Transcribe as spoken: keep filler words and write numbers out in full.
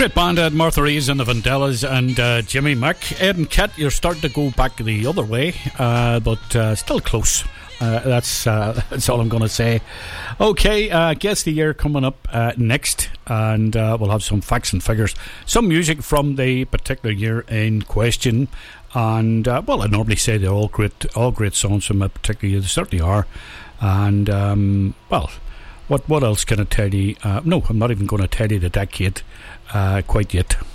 Great band, Ed Martha Reeves and the Vandellas and uh, Jimmy Mack. Ed and Kat, you're starting to go back the other way, uh, but uh, still close. Uh, that's uh, that's all I'm going to say. Okay, uh, guess the year coming up uh, next, and uh, we'll have some facts and figures, some music from the particular year in question, and uh, well, I normally say they're all great, all great songs from a particular year. They certainly are, and um, well, what what else can I tell you? Uh, no, I'm not even going to tell you the decade uh, quite yet.